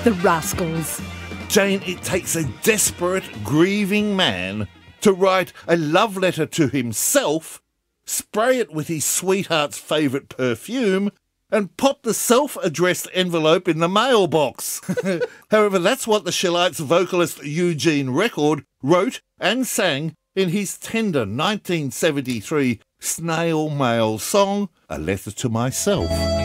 The rascals. Jane, it takes a desperate, grieving man to write a love letter to himself, spray it with his sweetheart's favourite perfume, and pop the self-addressed envelope in the mailbox. However, that's what the Shillites vocalist Eugene Record wrote and sang in his tender 1973 snail mail song, A Letter to Myself.